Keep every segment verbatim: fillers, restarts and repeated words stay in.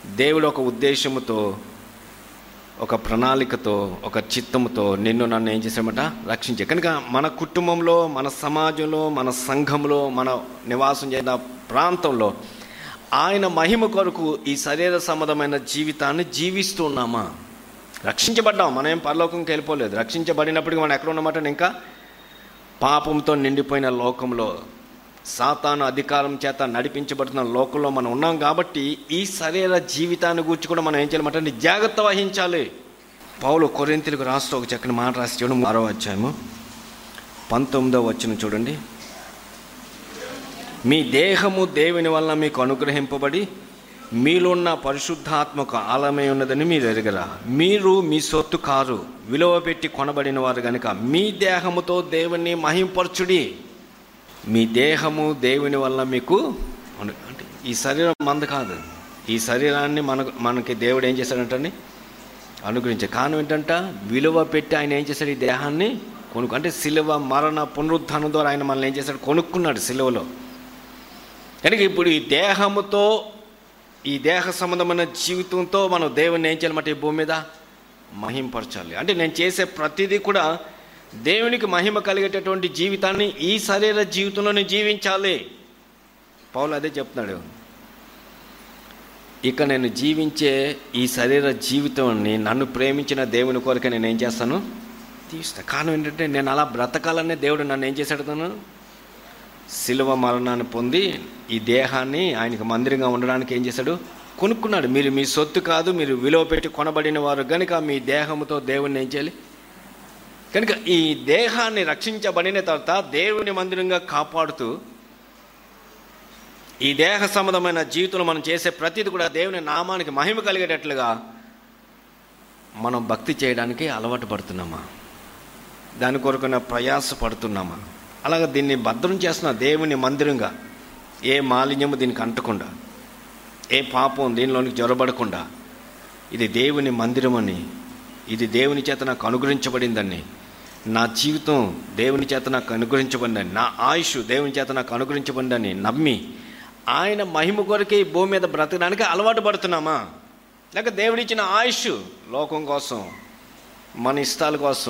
దేవుడు ఒక ఉద్దేశముతో, ఒక ప్రణాళికతో, ఒక చిత్తముతో నిన్ను నన్ను ఏం చేశామట? రక్షించే. కనుక మన కుటుంబంలో, మన సమాజంలో, మన సంఘంలో, మన నివాసం చేసిన ప్రాంతంలో ఆయన మహిమ కొరకు ఈ శరీర సంబంధమైన జీవితాన్ని జీవిస్తూ ఉన్నామా? రక్షించబడ్డాం, మనం ఏం పరలోకంకి వెళ్ళిపోలేదు. రక్షించబడినప్పటికీ మనం ఎక్కడ ఉన్నమాట? ఇంకా పాపంతో నిండిపోయిన లోకంలో, సాతాను అధికారం చేత నడిపించబడుతున్న లోకంలో మనం ఉన్నాం. కాబట్టి ఈ శరీర జీవితాన్ని గురించి కూడా మనం ఏం చేయాలంటే జాగ్రత్త వహించాలి. పౌలు కొరింథీయులకు రాస్తూ ఒక చక్కని మాట రాసి చూడండి. ఆరో అధ్యాయము పంతొమ్మిదో వచనం చూడండి. మీ దేహము దేవుని వలన మీకు అనుగ్రహింపబడి మీలో ఉన్న పరిశుద్ధాత్మకు ఆలయమై ఉన్నదని మీరు ఎరగరా? మీరు మీ సొత్తు కారు, విలువ పెట్టి కొనబడిన వారు కనుక మీ దేహముతో దేవుని మహింపరచుడి. మీ దేహము దేవుని వల్ల మీకు అంటే ఈ శరీరం మంద కాదు. ఈ శరీరాన్ని మన మనకి దేవుడు ఏం చేశాడంటే అనుగ్రహించాడు. కారణం ఏంటంట? విలువ పెట్టి ఆయన ఏం చేశాడు? ఈ దేహాన్ని కొనుక్కు, అంటే సిలువ మరణ పునరుద్ధానం ద్వారా ఆయన మనల్ని ఏం చేశాడు? కొనుక్కున్నాడు సిలువలో. కనుక ఇప్పుడు ఈ దేహముతో, ఈ దేహ సంబంధమైన జీవితంతో మనం దేవుని ఏం చేయాలన్నమాట? ఈ భూమి మీద మహింపరచాలి. అంటే నేను చేసే ప్రతిదీ కూడా దేవునికి మహిమ కలిగేటటువంటి జీవితాన్ని ఈ శరీర జీవితంలోనే జీవించాలి. పౌలు అదే చెప్తున్నాడు. ఇక నేను జీవించే ఈ శరీర జీవితాన్ని నన్ను ప్రేమించిన దేవుని కొరకే నేను ఏం చేస్తాను? తీస్తాను. కారణం ఏంటంటే నేను అలా బ్రతకాలనే దేవుడు నన్ను ఏం చేశాడు? తను శిలువ మరణాన్ని పొంది ఈ దేహాన్ని ఆయనకు మందిరంగా ఉండడానికి ఏం చేశాడు? కొనుక్కున్నాడు. మీరు మీ సొత్తు కాదు, మీరు విలువ పెట్టి కొనబడిన వారు కనుక మీ దేహంతో దేవుణ్ణి ఏం చేయాలి? కనుక ఈ దేహాన్ని రక్షించబడిన తర్వాత దేవుని మందిరంగా కాపాడుతూ ఈ దేహ సంబంధమైన జీవితంలో మనం చేసే ప్రతిది కూడా దేవుని నామానికి మహిమ కలిగేటట్లుగా మనం భక్తి చేయడానికి అలవాటు పడుతున్నామా? దాని కొరకున్న ప్రయాస పడుతున్నామా? అలాగే దీన్ని భద్రం చేస్తున్న దేవుని మందిరంగా, ఏ మాలిన్యము దీనికి అంటకుండా, ఏ పాపం దీనిలోనికి జొరబడకుండా, ఇది దేవుని మందిరమని, ఇది దేవుని చేత నాకు అనుగ్రహించబడిందని, నా జీవితం దేవుని చేత నాకు అనుగ్రహించబడిందని, నా ఆయుష్ దేవుని చేత నాకు అనుగ్రహించబడిందని నమ్మి ఆయన మహిమ కొరకే ఈ భూమి మీద బ్రతకడానికి అలవాటు పడుతున్నామా? లేక దేవుడిచ్చిన ఆయుష్ లోకం కోసం, మన ఇష్టాల కోసం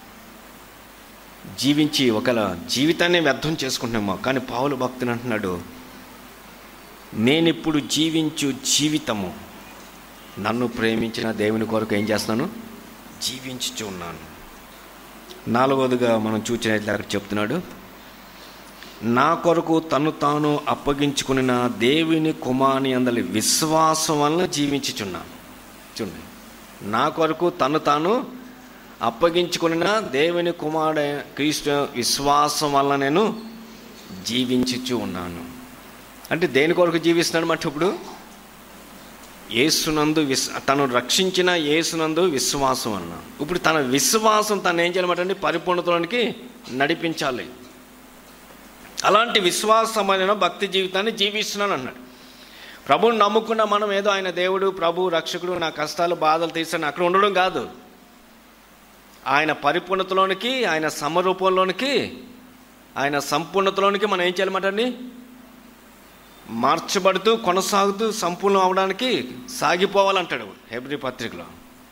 జీవించి ఒకవేళ జీవితాన్ని వ్యర్థం చేసుకుంటున్నామా? కానీ పౌలు భక్తుని అంటున్నాడు, నేనిప్పుడు జీవించు జీవితము నన్ను ప్రేమించిన దేవుని కొరకు ఏం చేస్తున్నాను? జీవించుచు ఉన్నాను. నాలుగవదిగా మనం చూసినట్లయితే అక్కడ చెప్తున్నాడు, నా కొరకు తను తాను అప్పగించుకున్న దేవుని కుమారుని అందలి విశ్వాసం వలన జీవించుచున్నాను. చూడండి, నా కొరకు తను తాను అప్పగించుకున్న దేవుని కుమారుడు క్రీస్తు విశ్వాసం వల్ల నేను జీవించుచు ఉన్నాను. అంటే దేని కొరకు జీవిస్తున్నాడు మాట? ఇప్పుడు యేసునందు విశ్ తను రక్షించిన యేసునందు విశ్వాసం అన్న. ఇప్పుడు తన విశ్వాసం తను ఏం చేయాలన్నమాట అంటే పరిపూర్ణతలోనికి నడిపించాలి. అలాంటి విశ్వాసమైన భక్తి జీవితాన్ని జీవిస్తున్నాను అన్నాడు. ప్రభువుని నమ్ముకున్న మనం ఏదో ఆయన దేవుడు, ప్రభు, రక్షకుడు, నా కష్టాలు బాధలు తీర్చని అక్కడ ఉండడం కాదు. ఆయన పరిపూర్ణతలోనికి, ఆయన సమరూపంలోనికి, ఆయన సంపూర్ణతలోనికి మనం ఏం చేయాలన్నమాట అండి? మార్చబడుతూ కొనసాగుతూ సంపూర్ణం అవడానికి సాగిపోవాలంటాడు హెబ్రీ పత్రికలో.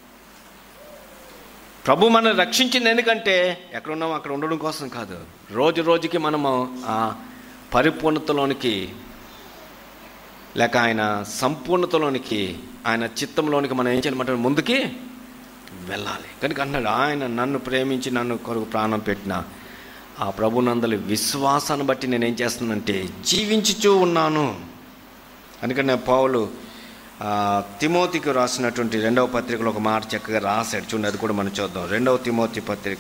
ప్రభు మనల్ని రక్షించింది ఎందుకంటే ఎక్కడున్నామో అక్కడ ఉండడం కోసం కాదు. రోజు రోజుకి మనము ఆ పరిపూర్ణతలోనికి, లేక ఆయన సంపూర్ణతలోనికి, ఆయన చిత్తంలోనికి మనం ఏం చేయాలన్నమాట? ముందుకి వెళ్ళాలి. కనుక అన్నాడు, ఆయన నన్ను ప్రేమించి నన్ను కొరకు ప్రాణం పెట్టిన ఆ ప్రభునందలి విశ్వాసాన్ని బట్టి నేను ఏం చేస్తున్నానంటే జీవించుచూ ఉన్నాను. అందుకని పౌలు తిమోతికి రాసినటువంటి రెండవ పత్రికలో ఒక మాట చక్కగా రాశాడు. చూడండి, అది కూడా మనం చూద్దాం. రెండవ తిమోతి పత్రిక,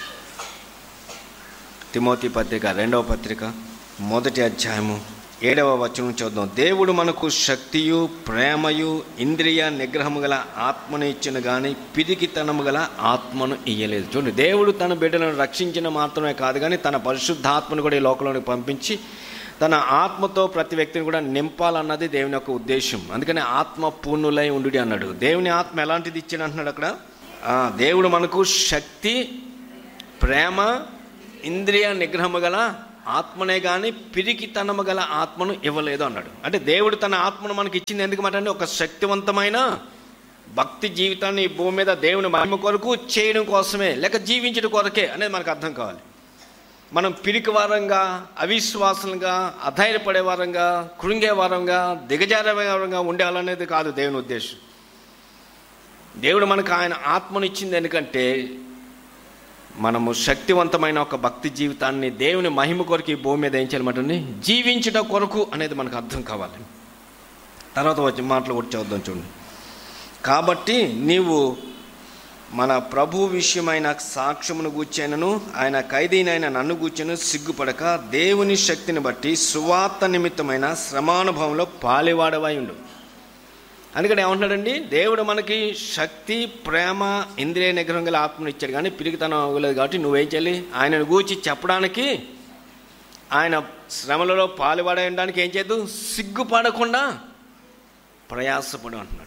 తిమోతి పత్రిక రెండవ పత్రిక మొదటి అధ్యాయము ఏడవ వచనం చూద్దాం. దేవుడు మనకు శక్తియు ప్రేమయు ఇంద్రియ నిగ్రహము గల ఆత్మను ఇచ్చిన కానీ పిరికితనము గల ఆత్మను ఇయ్యలేదు. చూడండి, దేవుడు తన బిడ్డలను రక్షించిన మాత్రమే కాదు కానీ తన పరిశుద్ధాత్మను కూడా ఈ లోకంలోకి పంపించి తన ఆత్మతో ప్రతి వ్యక్తిని కూడా నింపాలన్నది దేవుని యొక్క ఉద్దేశం. అందుకని ఆత్మ పూర్ణులై ఉండు అన్నాడు. దేవుని ఆత్మ ఎలాంటిది ఇచ్చిన అంటున్నాడు అక్కడ? దేవుడు మనకు శక్తి, ప్రేమ, ఇంద్రియ నిగ్రహము గల ఆత్మనే కానీ పిరికితనము గల ఆత్మను ఇవ్వలేదు అన్నాడు. అంటే దేవుడు తన ఆత్మను మనకి ఇచ్చింది ఎందుకు అంటే ఒక శక్తివంతమైన భక్తి జీవితాన్ని ఈ భూమి మీద దేవుని మహిమ కొరకు చేయడం కోసమే, లేక జీవించడం కొరకే అనేది మనకు అర్థం కావాలి. మనం పిరికి వారంగా, అవిశ్వాసంగా, అధైర్యపడే వారంగా, కృంగే వారంగా, దిగజారే వారంగా ఉండాలనేది కాదు దేవుని ఉద్దేశం. దేవుడు మనకు ఆయన ఆత్మను ఇచ్చింది ఎందుకంటే మనము శక్తివంతమైన ఒక భక్తి జీవితాన్ని దేవుని మహిమ కొరకు ఈ భూమి మీద ఏం చేయాలన్నమాట, జీవించడం కొరకు అనేది మనకు అర్థం కావాలి. తర్వాత వచ్చి మాటలు కూడా చదువుదాం చూడండి. కాబట్టి నీవు మన ప్రభు విషయమైన సాక్ష్యమును గూర్చైనను ఆయన ఖైదీనైన నన్ను గూర్చెను సిగ్గుపడక దేవుని శక్తిని బట్టి సువార్త నిమిత్తమైన శ్రమానుభవంలో పాలివాడవై ఉండు. అందుకని ఏమంటున్నాడండి, దేవుడు మనకి శక్తి, ప్రేమ, ఇంద్రియ నిగ్రహం గల ఆత్మను ఇచ్చాడు, కానీ పిరికితనం అవ్వలేదు. కాబట్టి నువ్వేం చేయాలి, ఆయనను గూర్చి చెప్పడానికి, ఆయన శ్రమలలో పాలువాడై ఉండడానికి ఏం చేయద్దు, సిగ్గుపడకుండా ప్రయాసపడు అంటున్నాడు.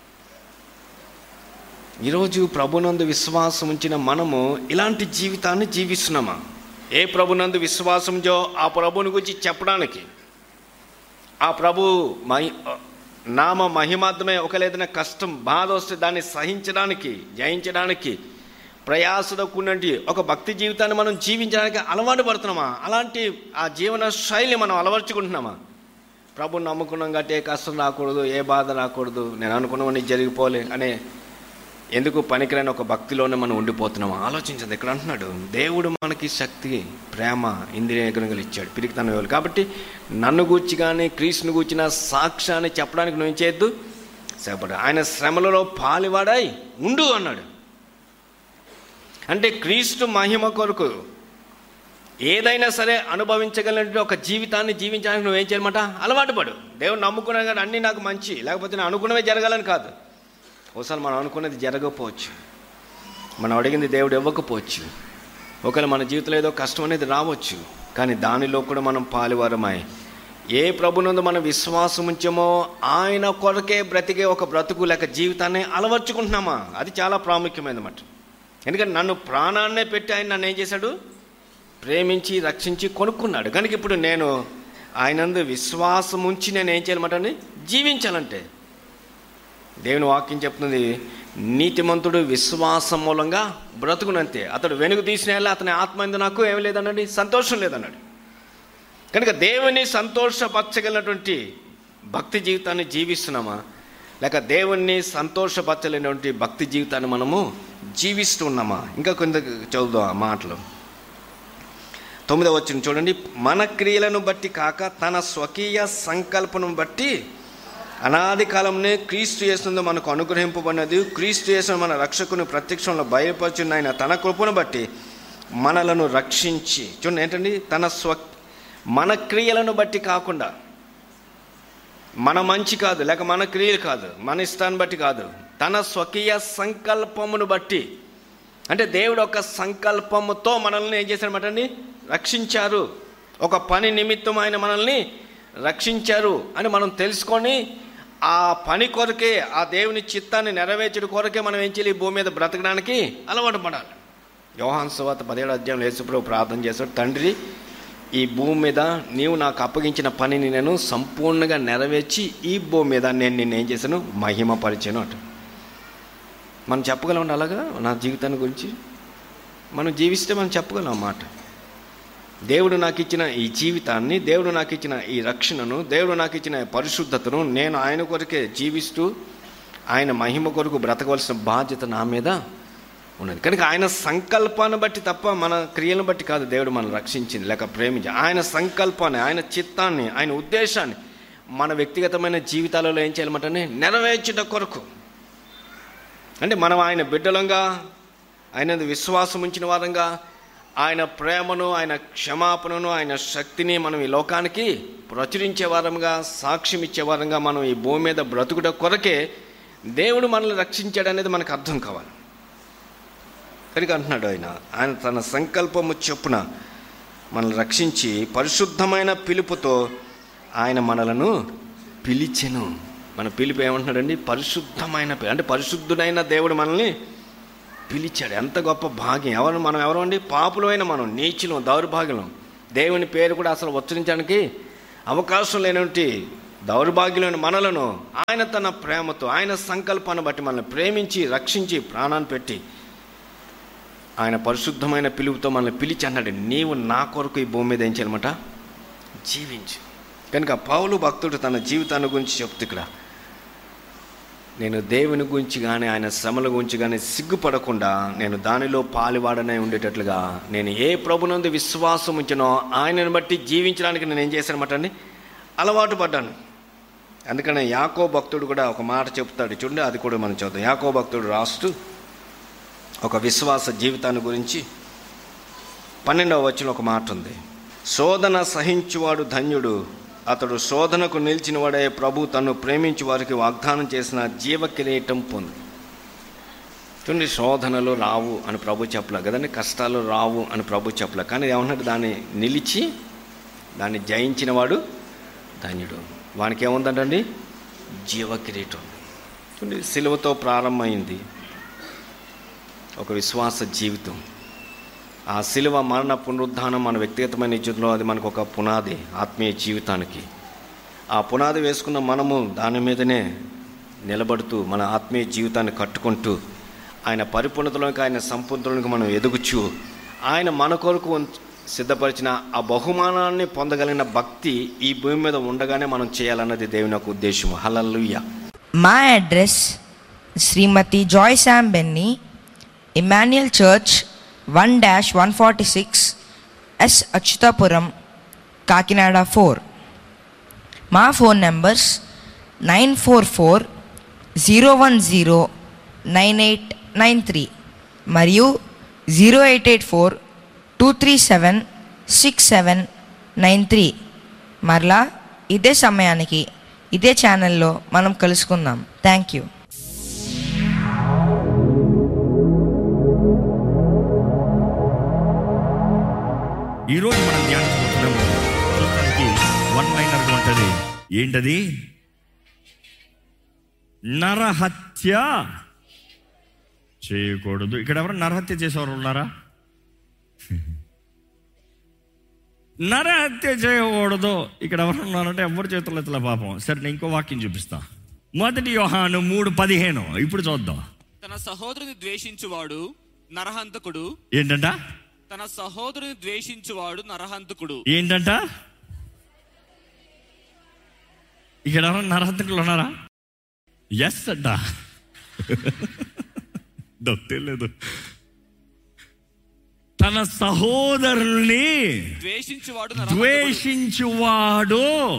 ఈరోజు ప్రభునందు విశ్వాసం ఉంచిన మనము ఇలాంటి జీవితాన్ని జీవిస్తున్నామా? ఏ ప్రభునందు విశ్వాసం జో ఆ ప్రభుని గురించి చెప్పడానికి, ఆ ప్రభు మహి నామ మహిమార్థమే ఒకవేళ ఏదైనా కష్టం, బాధ వస్తే దాన్ని సహించడానికి, జయించడానికి ప్రయాసతో కూడినటువంటి ఒక భక్తి జీవితాన్ని మనం జీవించడానికి అలవాటు పడుతున్నామా? అలాంటి ఆ జీవన శైలి మనం అలవర్చుకుంటున్నామా? ప్రభుని నమ్ముకున్నాం కాబట్టి ఏ కష్టం రాకూడదు, ఏ బాధ రాకూడదు, నేను అనుకున్నవన్నీ జరిగిపోలే అనే ఎందుకు పనికిరాని ఒక భక్తిలోనే మనం ఉండిపోతున్నామా? ఆలోచించదు. ఇక్కడ అంటున్నాడు, దేవుడు మనకి శక్తి, ప్రేమ, ఇంద్రియ నిగ్రహం ఇచ్చాడు, పిరికితనం ఇవ్వాలి. కాబట్టి నన్ను గూర్చి కానీ క్రీస్తుని గూర్చిన సాక్ష్యాన్ని చెప్పడానికి నువ్వు ఏం చేయొద్దు, సేపడు ఆయన శ్రమలలో పాలివాడాయి ఉండు అన్నాడు. అంటే క్రీస్తు మహిమ కొరకు ఏదైనా సరే అనుభవించగలిగినటువంటి ఒక జీవితాన్ని జీవించడానికి నువ్వేం చేయాలన్నమాట, అలవాటు పడు. దేవుడు నమ్ముకున్నా కానీ అన్నీ నాకు మంచి, లేకపోతే నేను అనుకున్నవే జరగాలని కాదు. ఒకసారి మనం అనుకున్నది జరగకపోవచ్చు, మనం అడిగింది దేవుడు ఇవ్వకపోవచ్చు, ఒకవేళ మన జీవితంలో ఏదో కష్టం అనేది రావచ్చు, కానీ దానిలో కూడా మనం పాలువారమై ఏ ప్రభునందు మనం విశ్వాసం ఉంచామో ఆయన కొరకే బ్రతికే ఒక బ్రతుకు లేక జీవితాన్ని అలవర్చుకుంటున్నామా? అది చాలా ప్రాముఖ్యమైనమాట. ఎందుకంటే నన్ను ప్రాణాన్నే పెట్టి ఆయన నన్ను ఏం చేశాడు, ప్రేమించి రక్షించి కొనుక్కున్నాడు. కనుక ఇప్పుడు నేను ఆయనందు విశ్వాసం ఉంచి నేను ఏం చేయాలన్నమాట, జీవించాలంటే దేవుని వాక్యం చెప్తుంది, నీతిమంతుడు విశ్వాసం మూలంగా బ్రతుకునంతే, అతడు వెనుక తీసిన అతని ఆత్మ ఎందు నాకు ఏమి లేదన్నాడు, సంతోషం లేదన్నాడు. కనుక దేవుని సంతోషపరచగలిగినటువంటి భక్తి జీవితాన్ని జీవిస్తున్నామా, లేక దేవుణ్ణి సంతోషపరచలేనటువంటి భక్తి జీవితాన్ని మనము జీవిస్తూ ఉన్నామా? ఇంకా కొంత చదువుదాం ఆ మాటలు. తొమ్మిదవ వచనం చూడండి. మన క్రియలను బట్టి కాక తన స్వకీయ సంకల్పను బట్టి అనాది కాలంలో క్రీస్తు యేసునందు మనకు అనుగ్రహింపబడినది, క్రీస్తు యేసు మన రక్షకుని ప్రత్యక్షంలో బయలుపరిచిన ఆయన తన కృపను బట్టి మనలను రక్షించి, చూడండి ఏంటండి, తన స్వ మన క్రియలను బట్టి కాకుండా, మన మంచి కాదు, లేక మన క్రియలు కాదు, మన ఇష్టాన్ని బట్టి కాదు, తన స్వకీయ సంకల్పమును బట్టి. అంటే దేవుడు ఒక సంకల్పముతో మనల్ని ఏం చేశారన్నమాట అండి, రక్షించారు. ఒక పని నిమిత్తం ఆయన మనల్ని రక్షించారు అని మనం తెలుసుకొని ఆ పని కొరకే, ఆ దేవుని చిత్తాన్ని నెరవేర్చడం కొరకే మనం ఏం చేయాలి, ఈ భూమి మీద బ్రతకడానికి అలవాటు పడాలి. యోహాను సువార్త పదిహేడు అధ్యాయంలో యేసుప్రభువు ప్రార్థన చేశాడు, తండ్రి ఈ భూమి మీద నీవు నాకు అప్పగించిన పనిని నేను సంపూర్ణంగా నెరవేర్చి ఈ భూమి మీద నేను నిన్ను ఏం చేశాను, మహిమపరిచాను అంట. మనం చెప్పగలం అలాగా నా జీవితాన్ని గురించి మనం జీవిస్తే మనం చెప్పగలం అన్నమాట. దేవుడు నాకు ఇచ్చిన ఈ జీవితాన్ని, దేవుడు నాకు ఇచ్చిన ఈ రక్షణను, దేవుడు నాకు ఇచ్చిన పరిశుద్ధతను నేను ఆయన కొరకే జీవిస్తూ ఆయన మహిమ కొరకు బ్రతకవలసిన బాధ్యత నా మీద ఉన్నది. కనుక ఆయన సంకల్పాన్ని బట్టి తప్ప మన క్రియలను బట్టి కాదు దేవుడు మనం రక్షించింది లేక ప్రేమించి. ఆయన సంకల్పాన్ని, ఆయన చిత్తాన్ని, ఆయన ఉద్దేశాన్ని మన వ్యక్తిగతమైన జీవితాలలో ఏం చేయాలన్నమాట, నెరవేర్చుట కొరకు. అంటే మనం ఆయన బిడ్డలంగా, ఆయన విశ్వాసం ఉంచిన వారంగా, ఆయన ప్రేమను, ఆయన క్షమాపణను, ఆయన శక్తిని మనం ఈ లోకానికి ప్రచురించే వారంగా, సాక్ష్యం ఇచ్చే వారంగా మనం ఈ భూమి మీద బ్రతుకుట కొరకే దేవుడు మనల్ని రక్షించాడు అనేది మనకు అర్థం కావాలి. కనుక అంటున్నాడు ఆయన, ఆయన తన సంకల్పము చొప్పున మనల్ని రక్షించి పరిశుద్ధమైన పిలుపుతో ఆయన మనలను పిలిచెను. మన పిలుపు ఏమంటున్నాడండి, పరిశుద్ధమైన పిలుపు. అంటే పరిశుద్ధుడైన దేవుడు మనల్ని పిలిచాడు. ఎంత గొప్ప భాగ్యం. ఎవరు మనం ఎవరు అండి, పాపులమైన మనం, నీచులం, దౌర్భాగ్యం. దేవుని పేరు కూడా అసలు ఉచ్చరించడానికి అవకాశం లేనటువంటి దౌర్భాగ్యులైన మనలను ఆయన తన ప్రేమతో, ఆయన సంకల్పాన్ని బట్టి మనల్ని ప్రేమించి రక్షించి ప్రాణాన్ని పెట్టి ఆయన పరిశుద్ధమైన పిలుపుతో మనల్ని పిలిచి అన్నాడు, నీవు నా కొరకు ఈ భూమి మీద ఏం చేయాలన్నమాట, జీవించు. కనుక పౌలు భక్తుడు తన జీవితాన్ని గురించి చెప్తూ ఇక్కడ, నేను దేవుని గురించి కానీ ఆయన శ్రమల గురించి కానీ సిగ్గుపడకుండా నేను దానిలో పాలువాడనే ఉండేటట్లుగా నేను ఏ ప్రభునందు విశ్వాసం ఉంచినో ఆయనను బట్టి జీవించడానికి నేను ఏం చేశానమాట అండి, అలవాటు పడ్డాను. అందుకనే యాకో భక్తుడు కూడా ఒక మాట చెప్తాడు చూడండి, అది కూడా మనం చూద్దాం. యాకో భక్తుడు రాస్తూ ఒక విశ్వాస జీవితాన్ని గురించి పన్నెండవ వచనంలో ఒక మాట ఉంది. శోధన సహించువాడు ధన్యుడు, అతడు శోధనకు నిలిచిన వాడే ప్రభు తను ప్రేమించి వారికి వాగ్దానం చేసిన జీవ కిరీటం పొంది. చూడండి, శోధనలు రావు అని ప్రభు చెప్పలే కదండి, కష్టాలు రావు అని ప్రభు చెప్పలే, కానీ ఏమన్నాడు, దాన్ని నిలిచి దాన్ని జయించిన వాడు ధన్యుడు. వానికి ఏముందంటండి, జీవ కిరీటం. చూడండి, సిలువతో ప్రారంభమైంది ఒక విశ్వాస జీవితం. ఆ సిలువ మరణ పునరుద్ధానం మన వ్యక్తిగతమైన జీవితంలో అది మనకు ఒక పునాది ఆత్మీయ జీవితానికి. ఆ పునాది వేసుకున్న మనము దాని మీదనే నిలబడుతూ మన ఆత్మీయ జీవితాన్ని కట్టుకుంటూ ఆయన పరిపూర్ణతలోకి, ఆయన సంపూర్ణతలోకి మనం ఎదుగుచూ ఆయన మన కొరకు సిద్ధపరిచిన ఆ బహుమానాన్ని పొందగలిగిన భక్తి ఈ భూమి మీద ఉండగానే మనం చేయాలన్నది దేవుని యొక్క ఉద్దేశం. హల్లెలూయా. మా అడ్రస్ శ్రీమతి Joy Sam Benny, Emmanuel church, one dash one forty six yes Atchutapuram, Kakinada four. మా phone numbers nine four four zero one zero nine eight nine three మరియు zero eight eight four two three seven six seven nine three. మరలా ఇదే సమయానికి ఇదే ఛానల్లో మనం కలుసుకుందాం. Thank you. ఈరోజు మనం ధ్యానించబోతున్నాము చూడటానికి వన్ లైనర్ ఉంటుంది. ఏంటది? నరహత్య చేయకూడదు. ఇక్కడ ఎవరు నరహత్య చేసేవారు ఉన్నారా? నరహత్య చేయకూడదు ఇక్కడ ఎవరు ఉన్నారంటే ఎవరు చేతులు ఎత్తలే పాపం. సరే, నేను ఇంకో వాక్యం చూపిస్తా. మొదటి యోహాను మూడు పదిహేను ఇప్పుడు చూద్దాం. తన సహోదరుని ద్వేషించువాడు నరహంతకుడు. ఏంటంట? తన సహోదరుని ద్వేషించువాడు నరహంతకుడు. ఏంటంట? ఇక్కడ ఎవరైనా నరహంతకులు ఉన్నారా? ఎస్ అంట. తెలియదు. తన సహోదరుల్ని ద్వేషించువాడు ద్వేషించువాడు.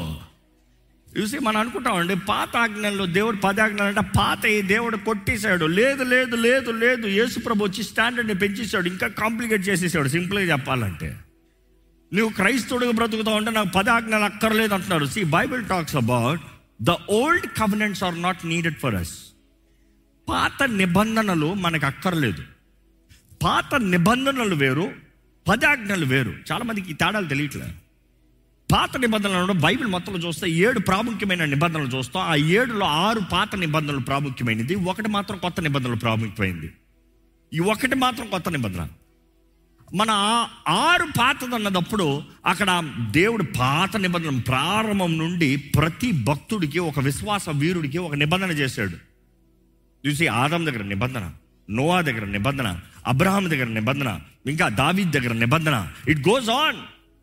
చూసి మనం అనుకుంటామండి, పాత ఆజ్ఞల్లో దేవుడు పది ఆజ్ఞలు అంటే పాత ఈ దేవుడు కొట్టేశాడు. లేదు లేదు లేదు లేదు యేసు ప్రభు వచ్చి స్టాండర్డ్ని పెంచేశాడు, ఇంకా కాంప్లికేట్ చేసేసాడు. సింపుల్గా చెప్పాలంటే, నువ్వు క్రైస్తవుడిగా బ్రతుకుతావు అంటే నాకు పది ఆజ్ఞలు అక్కర్లేదు అంటున్నారు. C, Bible talks about the old కవెనెంట్స్ are not needed for us. పాత నిబంధనలు మనకు అక్కర్లేదు. పాత నిబంధనలు వేరు, పదాజ్ఞలు వేరు. చాలా మందికి ఈ తేడాలు తెలియట్లేదు. పాత నిబంధనలు బైబిల్ మొత్తంలో చూస్తే ఏడు ప్రాముఖ్యమైన నిబంధనలు చూస్తాం. ఆ ఏడులో ఆరు పాత నిబంధనలు ప్రాముఖ్యమైనది, ఒకటి మాత్రం కొత్త నిబంధనలు ప్రాముఖ్యమైనది. ఈ ఒకటి మాత్రం కొత్త నిబంధన. మన ఆరు పాతది అన్నదప్పుడు అక్కడ దేవుడు పాత నిబంధన ప్రారంభం నుండి ప్రతి భక్తుడికి, ఒక విశ్వాస వీరుడికి ఒక నిబంధన చేశాడు. చూసి, ఆదం దగ్గర నిబంధన, నోవా దగ్గర నిబంధన, అబ్రహాం దగ్గర నిబంధన, ఇంకా దావీద్ దగ్గర నిబంధన. It goes on.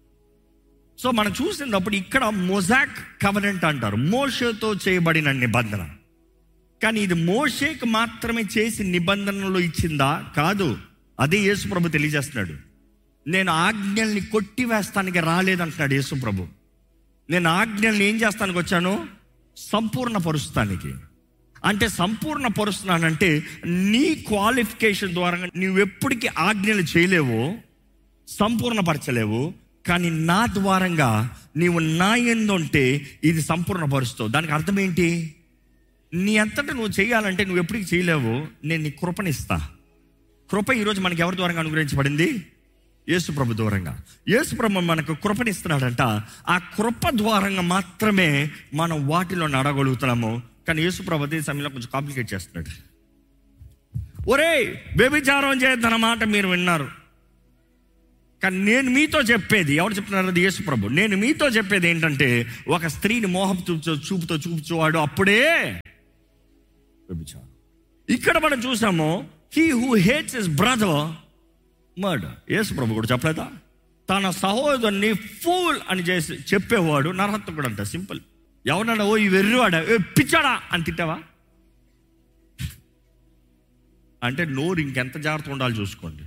సో మనం చూసినప్పుడు ఇక్కడ మొజాక్ కవెనెంట్ అంటారు, మోషేతో చేయబడిన నిబంధన. కానీ ఇది మోషేకి మాత్రమే చేసి నిబంధనలు ఇచ్చిందా? కాదు. అదే యేసు ప్రభు తెలియజేస్తున్నాడు. నేను ఆజ్ఞల్ని కొట్టివేస్తానికి రాలేదంటున్నాడు యేసు ప్రభు. నేను ఆజ్ఞల్ని ఏం చేస్తానికి వచ్చాను? సంపూర్ణ పరుస్తానికి. అంటే సంపూర్ణ పరుస్తున్నానంటే నీ క్వాలిఫికేషన్ ద్వారా నువ్వెప్పటికీ ఆజ్ఞలు చేయలేవు, సంపూర్ణపరచలేవు. కానీ నా ద్వారంగా నీవు నా యందు ఉంటే ఇది సంపూర్ణపరుస్తావు. దానికి అర్థం ఏంటి? నీ అంతటా నువ్వు చేయాలంటే నువ్వు ఎప్పటికీ చేయలేవు, నేను నీ కృపనిస్తా. కృప ఈరోజు మనకి ఎవరి ద్వారంగా అనుగ్రహించబడింది? యేసు ప్రభు ద్వారంగా. యేసు ప్రభు మనకు కృపనిస్తున్నాడంట. ఆ కృప ద్వారంగా మాత్రమే మనం వాటిలో నడగలుగుతున్నాము. కానీ యేసు ప్రభు అదే సమయంలో కొంచెం కాంప్లికేట్ చేస్తున్నాడు. ఒరే, వ్యభిచారం చేయొద్దన్న మాట మీరు విన్నారు, కానీ నేను మీతో చెప్పేది, ఎవరు చెప్తున్నారు? అది యేసు ప్రభు. నేను మీతో చెప్పేది ఏంటంటే, ఒక స్త్రీని మోహం చూపుతో చూపుతో చూపుచువాడు అప్పుడే వ్యభిచారం. ఇక్కడ మనం చూసాము, he who hates his brother murder. యేసు ప్రభు కూడా చెప్పలేదా? తన సహోదరుని ఫూల్ అని చేసి చెప్పేవాడు నరహంతకుడు అంట. సింపుల్. ఎవరన్నా ఓ ఈ వెర్రివాడా, ఏ పిచ్చాడా అని తిట్టావా అంటే నోరు ఇంకెంత జాగ్రత్తగా ఉండాలో చూసుకోండి.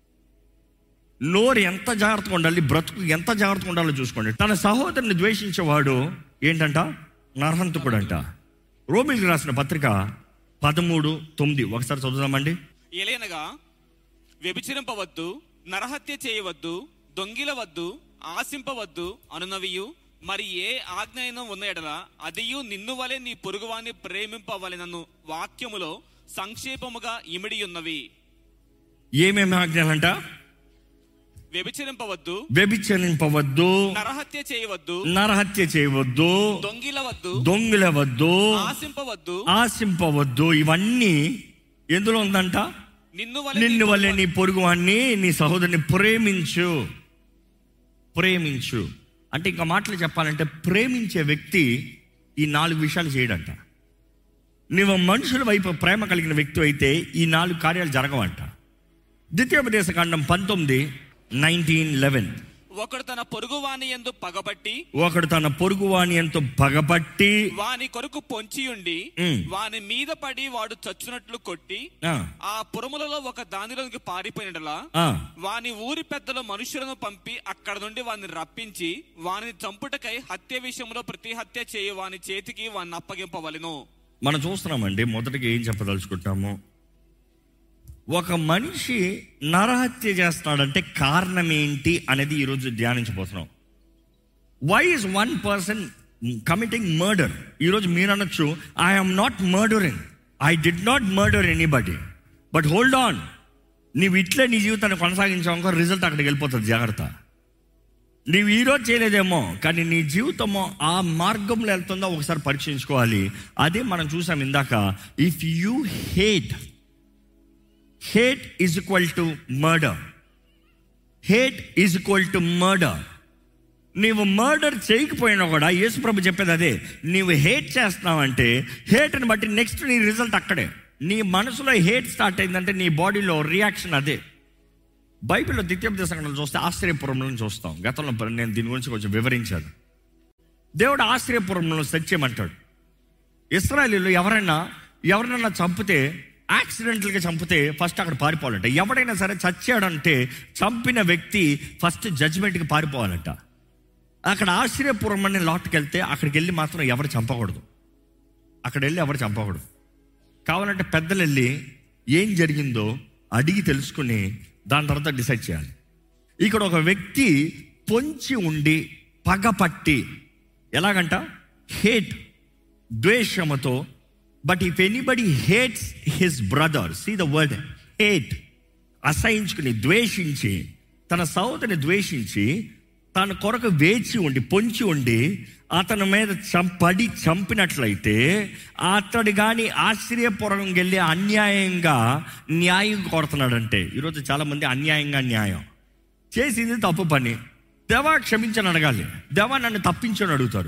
నోరు ఎంత జాగ్రత్తగా ఉండాలి, బ్రతుకు ఎంత జాగ్రత్తగా ఉండాలో చూసుకోండి. తన సహోదరుని ద్వేషించేవాడు ఏంటంట? నరహంతకుడు అంట. రోమిలికి రాసిన పత్రిక పదమూడు తొమ్మిది ఒకసారి చదువుదామండి. ఎలయనగా వ్యభిచరింపవద్దు, నరహత్య చేయవద్దు, దొంగిలవద్దు, ఆశింపవద్దు అనునవియు మరి ఏ ఆజ్ఞ అయినా ఉన్న ఎడల అదియు నిన్ను వలె నీ పొరుగువాన్ని ప్రేమింపవలెనను వాక్యములో సంక్షేపముగా ఇమిడి ఉన్నవి. ఏమేమి ఆజ్ఞలంట? వ్యభిచరింపవద్దు, వ్యభిచరింపవద్దు, నరహత్య చేయవద్దు, నరహత్య చేయవద్దు, దొంగిలవద్దు, దొంగిలవద్దు, ఆశింపవద్దు, ఆశింపవద్దు. ఇవన్నీ ఎందులో ఉందంట? నిన్ను వలె నిన్ను వల్లే నీ పొరుగువాన్ని, నీ సహోదరుని ప్రేమించు. ప్రేమించు అంటే ఇంకా మాటలు చెప్పాలంటే, ప్రేమించే వ్యక్తి ఈ నాలుగు విషయాలు చేయడంట. నువ్వు మనుషుల వైపు ప్రేమ కలిగిన వ్యక్తి అయితే ఈ నాలుగు కార్యాలు జరగవంట. ద్వితీయోపదేశ కాండం పంతొమ్మిది నైన్టీన్ లెవెన్ ఒకడు తన పొరుగువాని యందు పగబట్టి ఒకడు తన పొరుగువాని ఎంతో పగపట్టి వాని కొరకు పొంచియుండి ఉమ్. వాని మీద పడి వాడు చచ్చునట్లు కొట్టి ఆ, ఆ పురములలో ఒక దానిలోకి పారిపోయినలా ఆ, వాని ఊరి పెద్దలు మనుషులను పంపి అక్కడ నుండి వాని రప్పించి వాని చంపుటకై హత్య విషయంలో ప్రతి హత్య చేయు వాని చేతికి వాని అప్పగింపవలెను. మనం చూస్తున్నామండి. మొదటిగా ఏం చెప్పదలుచుకుంటాము? ఒక మనిషి నరహత్య చేస్తాడంటే కారణం ఏంటి అనేది ఈరోజు ధ్యానించబోతున్నాం. Why is one person committing murder? ఈరోజు మీరు అనొచ్చు, I am not murdering, I did not murder anybody. But hold on, నీవు ఇట్లే నీ జీవితాన్ని కొనసాగించావు, రిజల్ట్ అక్కడికి వెళ్ళిపోతుంది. జాగ్రత్త. నీవు ఈరోజు చేయలేదేమో, కానీ నీ జీవితమో ఆ మార్గంలో వెళ్తుందో ఒకసారి పరీక్షించుకోవాలి. అదే మనం చూసాం ఇందాక. If you hate, hate is equal to murder. Hate is equal to murder. నీవు మర్డర్ చేయకపోయినా కూడా యేసు ప్రభు చెప్పేది అదే. నీవు హేట్ చేస్తున్నావంటే హేట్ని బట్టి నెక్స్ట్ నీ రిజల్ట్ అక్కడే. నీ మనసులో హేట్ స్టార్ట్ అయిందంటే నీ బాడీలో రియాక్షన్ అదే. బైబిల్లో ద్వితీయోపదేశ కాండంలో చూస్తే ఆశ్చర్యపురంలో చూస్తాం. గతంలో నేను దీని గురించి కొంచెం వివరించాను. దేవుడు ఆశ్చర్యపురంలో సత్యమంటాడు. ఇశ్రాయేలీయులు ఎవరైనా ఎవరినైనా చంపితే, యాక్సిడెంటల్గా చంపితే ఫస్ట్ అక్కడ పారిపోవాలంట. ఎవడైనా సరే చచ్చాడంటే చంపిన వ్యక్తి ఫస్ట్ జడ్జిమెంట్కి పారిపోవాలంట. అక్కడ ఆశ్చర్యపురం అనే లాట్కి వెళ్తే అక్కడికి వెళ్ళి మాత్రం ఎవరు చంపకూడదు. అక్కడ వెళ్ళి ఎవరు చంపకూడదు. కావాలంటే పెద్దలు వెళ్ళి ఏం జరిగిందో అడిగి తెలుసుకుని దాని తర్వాత డిసైడ్ చేయాలి. ఇక్కడ ఒక వ్యక్తి పొంచి ఉండి పగపట్టి, ఎలాగంట? Hate, ద్వేషముతో. But if anybody hates his brother, see the word hate, అసహించుకుని ద్వేషించి, తన సహోదరిని ద్వేషించి తన కొరకు వేచి ఉండి పొంచి ఉండి అతని మీద చంపడి చంపినట్లయితే అతడు కానీ ఆశ్చర్యపురం వెళ్ళి అన్యాయంగా న్యాయం కోరుతున్నాడంటే, ఈరోజు చాలామంది అన్యాయంగా న్యాయం చేసింది తప్పు పని, దేవా క్షమించని అడగాలి. దేవా నన్ను తప్పించని అడుగుతారు.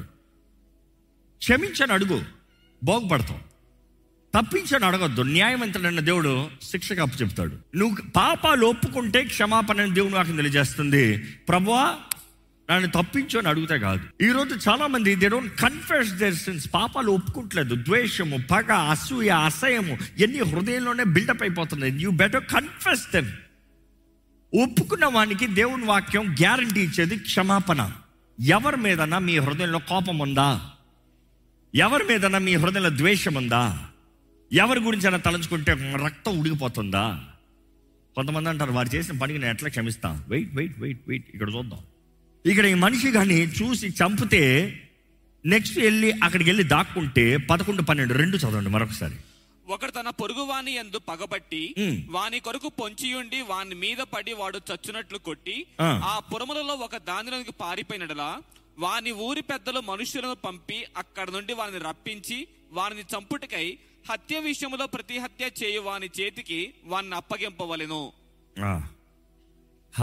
క్షమించని అడుగు, బాగుపడతావు. తప్పించని అడగొద్దు. న్యాయవంతుడైన దేవుడు శిక్షకు అప్పు చెప్తాడు. నువ్వు పాపాలు ఒప్పుకుంటే క్షమాపణ దేవుడు నాకు తెలియజేస్తుంది. ప్రభువా నన్ను తప్పించు అని అడిగితే కాదు. ఈరోజు చాలా మంది they don't confess there since. పాపాలు ఒప్పుకుంటలేదు. ద్వేషము, పగ, అసూయ, అసహ్యము ఎన్ని హృదయంలోనే బిల్డప్ అయిపోతున్నాయి. You better confess them. ఒప్పుకున్న వానికి దేవుని వాక్యం గ్యారంటీ ఇచ్చేది క్షమాపణ. ఎవరి మీదన్నా మీ హృదయంలో కోపం ఉందా? ఎవరి మీదన్నా మీ హృదయంలో ద్వేషం ఉందా? ఎవరి గురించి అయినా తలంచుకుంటే రక్తం ఉడికిపోతుందా? కొంతమంది అంటారు, వారు చేసిన పనికి నేను ఎట్లా క్షమిస్తా. వెయిట్ వెయిట్ వెయిట్ వెయిట్ ఇక్కడ చూద్దాం. ఇక్కడ ఈ మనిషి కానీ చూసి చంపితే నెక్స్ట్ వెళ్ళి అక్కడికి వెళ్ళి దాక్కుంటే పదకొండు పన్నెండు రెండు చదవండి మరొకసారి. ఒకడు తన పొరుగువాని యందు పగబట్టి వాని కొరకు పొంచియుండి వాని మీద పడి వాడు చచ్చునట్లు కొట్టి ఆ పురములలో ఒక దానిలోకి పారిపోయినడలా వాని ఊరి పెద్దలు మనుషులను పంపి అక్కడ నుండి వారిని రప్పించి వారిని చంపుటకై హత్య విషయంలో ప్రతి హత్య చేయు వాని చేతికి వారిని అప్పగింపవలెను. హత్య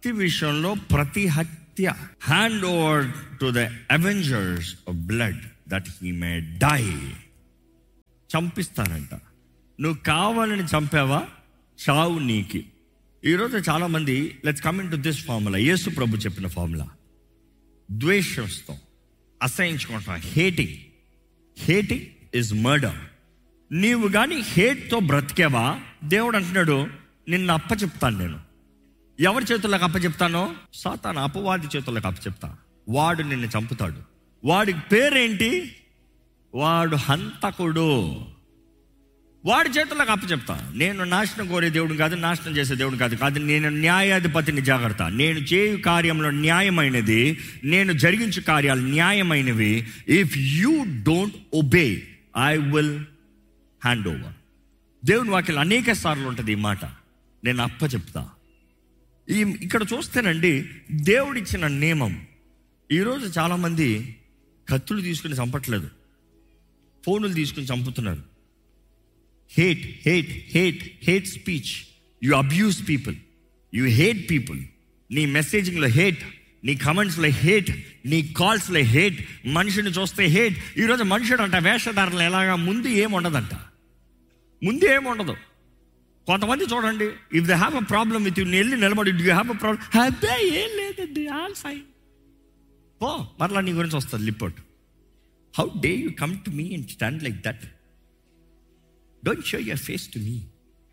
ప్రతి విషయంలో ప్రతి హత్య hand over to the Avengers of blood that he may die. చంపిస్తారంట. నువ్వు కావాలని చంపావా, చావు నీకి. ఈరోజు చాలామంది let's come in to this formula, యేసు ప్రభు చెప్పిన formula. ద్వేషిస్తాం, అసహించుకుంటాం. Hating hating is murder. నీవు కానీ హేట్తో బ్రతికేవా, దేవుడు అంటున్నాడు నిన్ను అప్ప చెప్తాను. నేను ఎవరి చేతుల్లోకి అప్ప చెప్తానో, సాతాను అపవాది చేతుల్లోకి అప్ప చెప్తా. వాడు నిన్ను చంపుతాడు. వాడికి పేరేంటి? వాడు హంతకుడు. వాడి చేతుల్లోకి అప్ప చెప్తా. నేను నాశనం కోరే దేవుడు కాదు, నాశనం చేసే దేవుడు కాదు కాదు నేను న్యాయాధిపతిని. జాగ్రత్త, నేను చేయు కార్యంలో న్యాయమైనది, నేను జరిగించు కార్యాలు న్యాయమైనవి. If you don't obey I will hand over. దేవుని వాక్యం అనేక సార్లు ఉంటుంది ఈ మాట, నేను అప్ప చెప్తా. ఈ ఇక్కడ చూస్తేనండి దేవుడిచ్చిన నియమం. ఈరోజు చాలామంది కత్తులు తీసుకుని చంపట్లేదు, ఫోనులు తీసుకుని చంపుతున్నారు. Hate hate hate hate speech. You abuse people, you hate people. నీ మెసేజింగ్లో హేట్, నీ కమెంట్స్లో హేట్, నీ కాల్స్లో హేట్, మనిషిని చూస్తే హేట్. ఈరోజు మనుషుడు అంట వేషధారణ ఎలాగా, ముందు ఏముండదంట, ముందు ఏముండదు. కొంతమంది చూడండి, if they have a problem with you, వెళ్ళి నిలబడి do you have a problem, అదే ఏం లేదండి, ఆల్ ఫైన్. ఓ మరలా నీ గురించి వస్తుంది లిపోర్ట్. How day you come to me and stand like that? Don't show your face to me.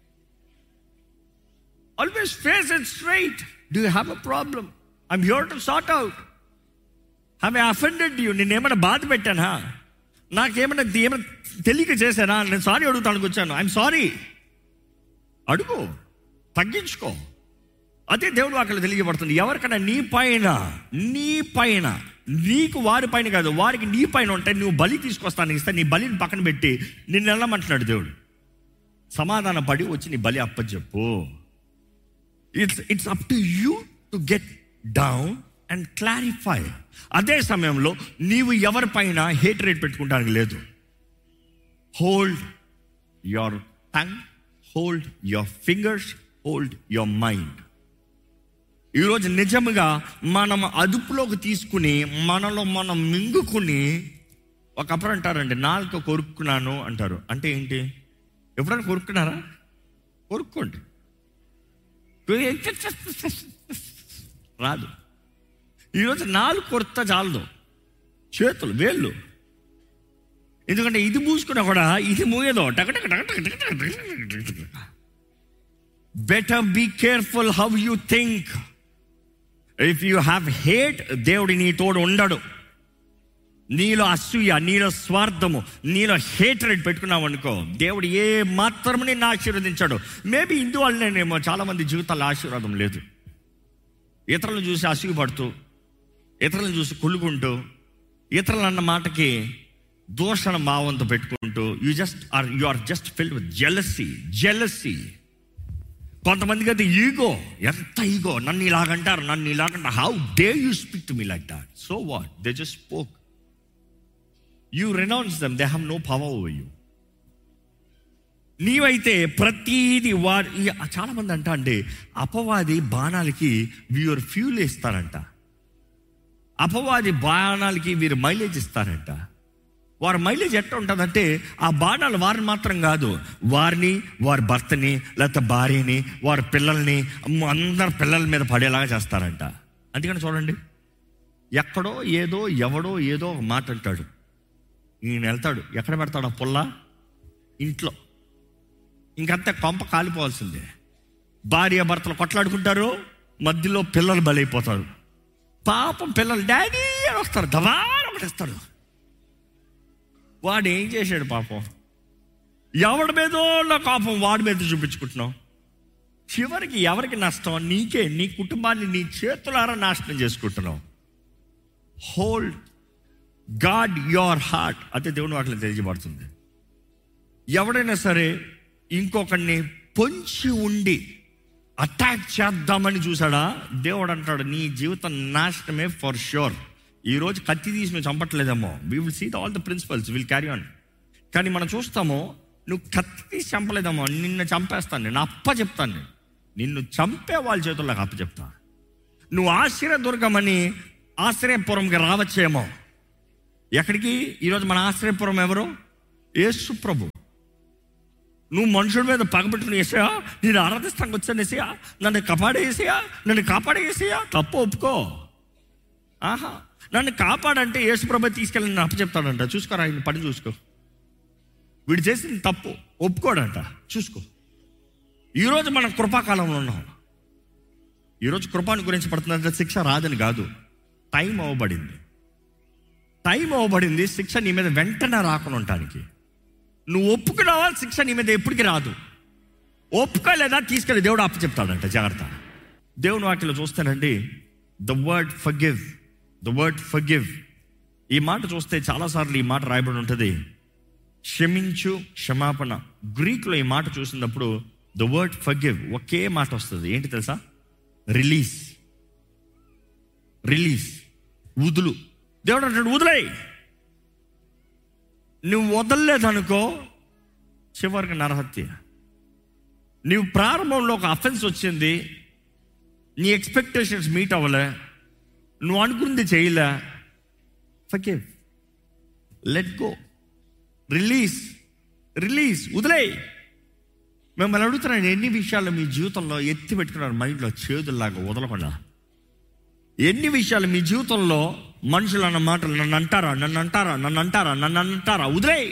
Always face it straight. Do you have a problem? I'm here to sort out. Have I offended you? నేను ఏమైనా బాధ పెట్టానా? నాకేమైనా ఏమైనా తెలియక చేశానా? నేను sorry అడుగుతానికి వచ్చాను. I'm sorry. అడుగు, తగ్గించుకో. అదే దేవుడు అక్కడ తెలియబడుతుంది. ఎవరికైనా నీ పైన నీ పైన నీకు వారి పైన కాదు, వారికి నీ పైన ఉంటే నువ్వు బలి తీసుకొస్తాను ఇస్తా, నీ బలిని పక్కన పెట్టి నిన్ను వెళ్ళమంటున్నాడు దేవుడు. సమాధాన పడి వచ్చి నీ బలి అప్పచెప్పు. It's it's up to you to get down and clarify. అదే సమయంలో నీవు ఎవరిపైన హేట్ రేట్ పెట్టుకుంటానికి లేదు. Hold your tongue, hold your fingers, hold your mind. ఈరోజు నిజంగా మనం అదుపులోకి తీసుకుని మనలో మనం మింగుకుని, ఒకప్పుడు అంటారండి నాలుక కొరుక్కున్నాను అంటారు. అంటే ఏంటి? ఎప్పుడైనా కొరుక్కున్నారా? కొరుక్కోండి, రాదు. ఈరోజు నాలుగు కొరత చాలదు, చేతులు వేళ్ళు. ఎందుకంటే ఇది మూసుకున్నా కూడా ఇది మూయదో. Better be careful how you think. If you have hate, దేవుడి నీ తోడు ఉండడు. నీలో అసూయ, నీలో స్వార్థము, నీలో హేట్రెడ్ పెట్టుకున్నావు అనుకో, దేవుడు ఏ మాత్రము నిన్ను ఆశీర్వదించాడు. మేబీ ఇందువల్లనేమో చాలామంది జీవితాల్లో ఆశీర్వాదం లేదు. ఇతరులను చూసి అసూయపడుతూ, ఇతరులను చూసి కుళ్ళుకుంటూ, ఇతరులు అన్న మాటకి దూషణ భావంతో పెట్టుకుంటూ, you just are you are just filled with jealousy jealousy కొంతమందికి అయితే ఈగో, ఎంత ఈగో, నన్ను ఇలాగంటారు, నన్ను ఇలాగంటారు. How day you speak to me like that? So what, they just spoke. You renounce them, they have no power over you. నీవైతే ప్రతీది వారి. చాలా మంది అంట అండి అపవాది బాణాలకి వీరు ఫ్యూల్ ఇస్తారంట, అపవాది బాణాలకి వీరు మైలేజ్ ఇస్తారంట. వారి మైలేజ్ ఎట్లా ఉంటుందంటే, ఆ బాణాలు వారిని మాత్రం కాదు, వారిని, వారి భర్తని, లేకపోతే భార్యని, వారి పిల్లల్ని, అందరి పిల్లల మీద పడేలాగా చేస్తారంట. అందుకని చూడండి, ఎక్కడో ఏదో ఎవడో ఏదో ఒక మాట అంటాడు, ఈయన వెళ్తాడు, ఎక్కడ పెడతాడు ఆ పుల్ల? ఇంట్లో. ఇంకంతే కొంప కాలిపోవాల్సిందే. భార్య భర్తలు కొట్లాడుకుంటారు, మధ్యలో పిల్లలు బలైపోతారు. పాపం పిల్లలు డాడీ అని వస్తారు, దవార ఒకటిస్తాడు. వాడు ఏం చేశాడు పాపం? ఎవడి మీదో నా కోపం వాడి మీద చూపించుకుంటున్నావు. చివరికి ఎవరికి నష్టం? నీకే, నీ కుటుంబాన్ని నీ చేతులారా నాశనం చేసుకుంటున్నావు. Hold God your heart. అదే దేవుని వాటిలో తెలియజేయబడుతుంది. ఎవడైనా సరే ఇంకొకరిని పొంచి ఉండి అటాక్ చేద్దామని చూసాడా, దేవుడు అంటాడు నీ జీవితం నాశనమే ఫర్ ష్యూర్. ఈరోజు కత్తి తీసి మేము చంపట్లేదేమో, we will see all the principles, will carry on. కానీ మనం చూస్తాము, నువ్వు కత్తి తీసి చంపలేదేమో, నిన్ను చంపేస్తాను, నేను అప్ప చెప్తాను, నిన్ను చంపే వాళ్ళ చేతుల్లోకి అప్ప చెప్తా. నువ్వు ఆశ్రయదుర్గమని ఆశ్రయపురంకి రావచ్చేమో. ఎక్కడికి? ఈరోజు మన ఆశ్రయపురం ఎవరు? యేసు ప్రభు. నువ్వు మనుషుల మీద పగబెట్టుకుని వేసాయా, నేను ఆరాధిస్తానికి వచ్చాను వేసాయా, నన్ను కాపాడేసేయా, నన్ను కాపాడేసేయా, తప్పు ఒప్పుకో. ఆహా, నన్ను కాపాడంటే యేసు ప్రభు తీసుకెళ్ళి నన్ను అప్పచెప్తాడంట. చూసుకోరా, ఆయన పని చూసుకో. వీడు చేసింది తప్పు ఒప్పుకోడంట, చూసుకో. ఈరోజు మనం కృపాకాలంలో ఉన్నాం. ఈరోజు కృపాను గురించి పడుతుందంటే శిక్ష రాదని కాదు, టైం అవ్వబడింది. టైం అవ్వబడింది శిక్ష నీ మీద వెంటనే రాకుండా ఉండటానికి. నువ్వు ఒప్పుకున్నావా, శిక్ష నీ మీద ఎప్పటికీ రాదు. ఒప్పుకోలేదా, తీసుకెళ్ళి దేవుడు అప్పు చెప్తాడంట. జాగ్రత్త. దేవుని వాక్యలో చూస్తానండి, the word forgive, the word forgive. ఈ మాట చూస్తే చాలాసార్లు ఈ మాట రాయబడి ఉంటుంది, క్షమించు, క్షమాపణ. గ్రీక్లో ఈ మాట చూసినప్పుడు ద వర్డ్ ఫర్గివ్ ఒకే మాట వస్తుంది. ఏంటి తెలుసా? రిలీజ్. రిలీజ్, వదులు. దేవుడు అంటాడు వదిలేయ్. నువ్వు వదలలేదనుకో చివరికి నరహత్య. నువ్వు ప్రారంభంలో ఒక అఫెన్స్ వచ్చింది, నీ ఎక్స్పెక్టేషన్స్ మీట్ అవ్వలే, నువ్వు అనుకుంది చేయలే, forgive, let go, release, release, వదిలేయ్. మిమ్మల్ని అడుగుతున్నాను, ఎన్ని విషయాలు మీ జీవితంలో ఎత్తి పెట్టుకున్నారు మైండ్లో చేదుల్లాగా వదలకుండా? ఎన్ని విషయాలు మీ జీవితంలో మనుషులు అన్న మాటలు, నన్ను అంటారా, నన్ను అంటారా, నన్ను అంటారా, నన్ను అంటారా, వదిలేయ్.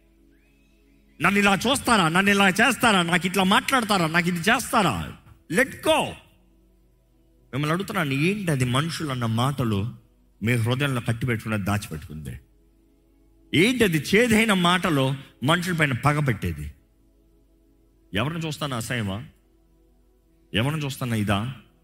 నన్ను ఇలా చూస్తారా, నన్ను ఇలా చేస్తారా, నాకు ఇట్లా మాట్లాడతారా, నాకు ఇది చేస్తారా, లెట్ గో. మిమ్మల్ని అడుగుతున్నాను, ఏంటి అది? మనుషులు అన్న మాటలు మీ హృదయంలో కట్టి పెట్టుకున్నది, దాచిపెట్టుకుంది. ఏంటి అది? చేదైన మాటలో మనుషుల పైన పగబెట్టేది. ఎవరిని చూస్తానా? అసహ్యమా? ఎవరిని చూస్తానా? ఇదా?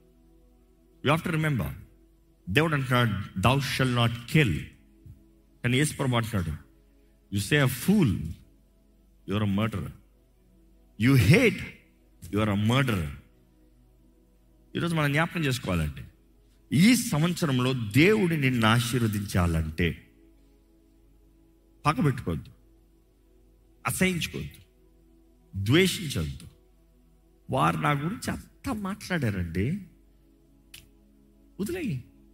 యు హావ్ టు రిమెంబర్, దేవుడు అంటున్నాడు thou shall not kill. కానీ యేసు ప్రభు అంటున్నాడు, you say a fool, you are a murderer. You hate, you are a murderer. ఈరోజు మనం జ్ఞాపకం చేసుకోవాలంటే, ఈ సంవత్సరంలో దేవుడు నిన్ను ఆశీర్వదించాలంటే పక్కబెట్టుకోవద్దు, అసహించుకోవద్దు, ద్వేషించవద్దు. వారు నా గురించి అంతా మాట్లాడారండి, వదిలేయి.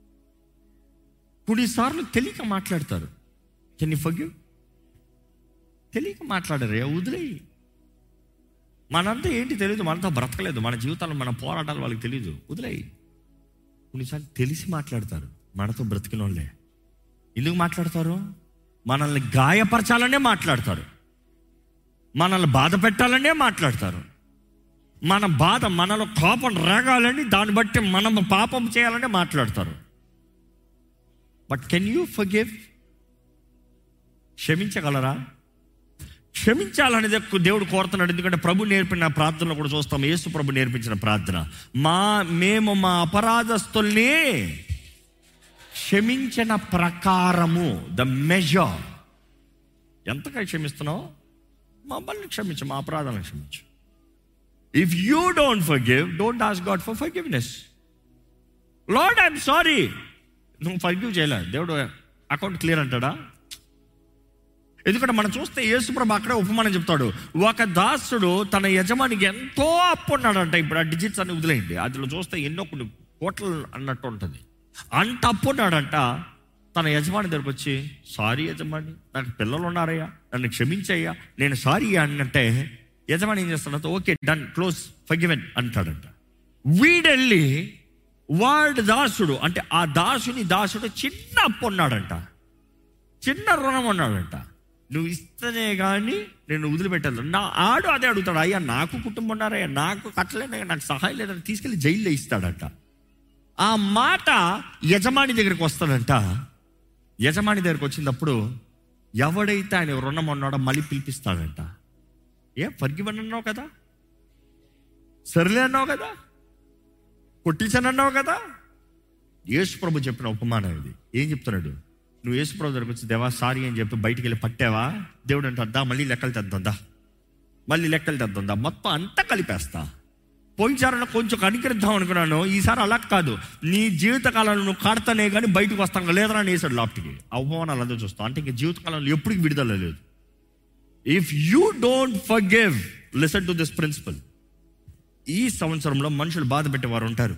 కొన్నిసార్లు తెలియక మాట్లాడతారు. Can you forgive? తెలియక మాట్లాడరే, వదిలేయి. మనంతా ఏంటి తెలియదు, మనతో బ్రతకలేదు, మన జీవితాల్లో మన పోరాటాలు వాళ్ళకి తెలియదు, వదిలేయి. కొన్నిసార్లు తెలిసి మాట్లాడతారు, మనతో బ్రతికిన వాళ్ళే. ఎందుకు మాట్లాడతారు? మనల్ని గాయపరచాలనే మాట్లాడతారు, మనల్ని బాధ పెట్టాలనే మాట్లాడతారు. మన బాధ, మనలో కోపం రాగాలని, దాన్ని బట్టి మనం పాపం చేయాలని మాట్లాడతారు. But can you forgive? క్షమించగలరా? క్షమించాలనేది దేవుడు కోరుతున్నాడు. ఎందుకంటే ప్రభు నేర్పిన ప్రార్థనలో కూడా చూస్తాం, యేసు ప్రభు నేర్పించిన ప్రార్థన, మా మేము మా అపరాధస్తుల్ని క్షమించిన ప్రకారము, ద మెజర్. ఎంతగా క్షమిస్తున్నావు? మమ్మల్ని క్షమించు, మా అపరాధాలను క్షమించు. If you don't forgive, don't ask God for forgiveness. Lord I'm sorry, నువ్వు ఫర్గివ్ చేయలే, దేవుడు అకౌంట్ క్లియర్ అంటాడా? ఎందుకంటే మనం చూస్తే యేసుప్రభు అక్కడే ఉపమానం చెప్తాడు. ఒక దాసుడు తన యజమానికి ఎంతో అప్పు ఉన్నాడంట. ఇప్పుడు ఆ డిజిట్స్ అన్ని వదిలేయండి, అందులో చూస్తే ఎన్నో కొన్ని కోట్లు అన్నట్టు ఉంటుంది. అంత అప్పు ఉన్నాడంట. తన యజమాని దగ్గరకు వచ్చి, సారీ యజమాని, నాకు పిల్లలు ఉన్నారయ్యా, నన్ను క్షమించయ్యా, నేను సారీ అన్నంటే యజమాని ఏం చేస్తాడంట, ఓకే డన్, క్లోజ్, ఫర్గివెన్ అంటాడంట. వీడెళ్ళి వాడు దాసుడు, అంటే ఆ దాసుని దాసుడు చిన్న అప్పు ఉన్నాడంట, చిన్న రుణం ఉన్నాడంట. నువ్వు ఇస్తేనే కానీ నేను వదిలిపెట్టాను. నా ఆడు అదే అడుగుతాడు, అయ్యా నాకు కుటుంబం ఉన్నారయ్యా, నాకు కట్టలేదయ్యా, నాకు సహాయం లేదని తీసుకెళ్ళి జైల్లో ఇస్తాడంట. ఆ మాట యజమాని దగ్గరికి వస్తాడంట. యజమాని దగ్గరికి వచ్చినప్పుడు ఎవడైతే ఆయన రుణం ఉన్నాడో మళ్ళీ పిలిపిస్తాడంట. ఏ ఫర్గివన్ అన్నావు కదా, సర్లే అన్నావు కదా, కొట్టించాను అన్నావు కదా. యేసు ప్రభు చెప్పిన ఉపమానం ఇది. ఏం చెప్తున్నాడు? నువ్వు యేసు ప్రభు దగ్గరికి వచ్చి, దేవా సారీ అని చెప్పి బయటికి వెళ్ళి పట్టావా, దేవుడు అంటుందా మళ్ళీ లెక్కలు తెద్దా, మళ్ళీ లెక్కలు తెద్దా, మొత్తం అంతా కలిపేస్తా. పోయినసారి కొంచెం కనికరిద్దాం అనుకున్నాను, ఈసారి అలా కాదు, నీ జీవితకాలంలో నువ్వు కడతానే కానీ బయటకు వస్తాను లేదరా అని వేసాడు లాప్టికి. అవమానాలు అదే చూస్తాం. అంటే ఇంక జీవితకాలంలో ఎప్పటికి విడుదల లేదు. If you don't forgive, listen to this principle. ఈ సంవత్సరంలో మనుషులు బాధ పెట్టేవారు ఉంటారు,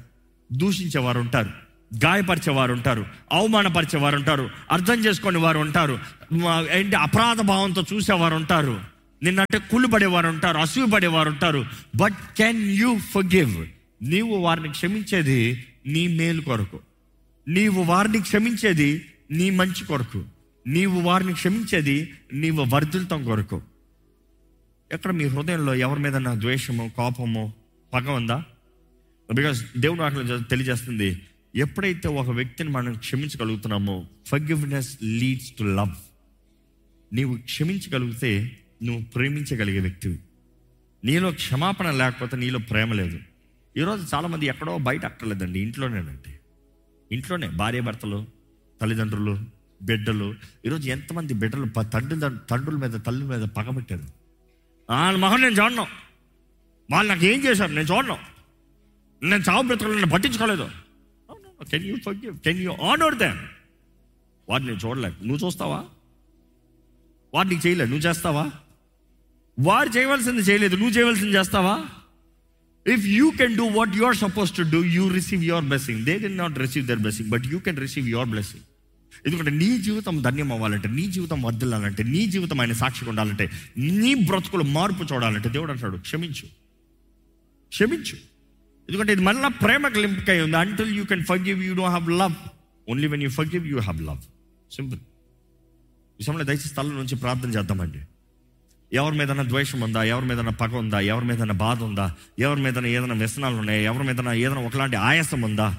దూషించేవారు ఉంటారు, గాయపరిచేవారు ఉంటారు, అవమానపరిచేవారు ఉంటారు, అర్థం చేసుకునే వారు ఉంటారు, ఏంటి అపరాధ భావంతో చూసేవారు ఉంటారు, నిన్నంటే కుళ్ళు పడేవారు ఉంటారు, అసూయ పడేవారు ఉంటారు. But can you forgive? నీవు వారిని క్షమించేది నీ మేలు కొరకు, నీవు వారిని క్షమించేది నీ మంచి కొరకు, నీవు వారిని క్షమించేది నీవు వర్ధిల్తం కొరకు. ఎక్కడ మీ హృదయంలో ఎవరి మీద నా ద్వేషమో కోపమో పగ ఉందా? బికాస్ దేవుడు అట్లా తెలియజేస్తుంది, ఎప్పుడైతే ఒక వ్యక్తిని మనం క్షమించగలుగుతున్నామో, ఫర్గివ్నెస్ లీడ్స్ టు లవ్. నీవు క్షమించగలిగితే నువ్వు ప్రేమించగలిగే వ్యక్తివి. నీలో క్షమాపణ లేకపోతే నీలో ప్రేమ లేదు. ఈరోజు చాలామంది ఎక్కడో బయట అక్కర్లేదండి, ఇంట్లోనేనండి. ఇంట్లోనే భార్య భర్తలు, తల్లిదండ్రులు, బిడ్డలు. ఈరోజు ఎంతమంది బిడ్డలు తండ్రి తండ్రుల మీద తల్లి మీద పగబట్టారు. వాళ్ళ మహం నేను చూడను, వాళ్ళు నాకు ఏం చేశారు నేను చూడను, నేను చావు బ్రతుకులను పట్టించుకోలేదు. Can you forgive? Can you honour them? వాడిని చూడలేదు, నువ్వు చూస్తావా? వాడు నీకు చేయలేదు, నువ్వు చేస్తావా? వారు చేయవలసింది చేయలేదు, నువ్వు చేయవలసింది చేస్తావా? If you can do what you are suppose to do, you receive your blessing. They did not receive there blessing, but you can receive your blessing. ఎందుకంటే నీ జీవితం ధన్యం అవ్వాలంటే, నీ జీవితం వర్ధిల్లాలంటే, నీ జీవితం ఆయన సాక్షిగా ఉండాలంటే, నీ బ్రతుకులు మార్పు చూడాలంటే దేవుడు అంటాడు క్షమించు, క్షమించు. ఎందుకంటే ఇది మళ్ళీ ప్రేమకు లింక్ అయి ఉంది. Until you can forgive you don't have love. Only when you forgive you have love. Simple. ఈ సమయంలో దయచేసి స్థలం నుంచి ప్రార్థన చేద్దామండి. ఎవరి మీదైనా ద్వేషం ఉందా, ఎవరి మీదైనా పగ ఉందా, ఎవరి మీదైనా బాధ ఉందా, ఎవరి మీదైనా ఏదైనా వ్యసనాలు ఉన్నాయా, ఎవరి మీదైనా ఏదైనా ఒకలాంటి ఆయాసం ఉందా?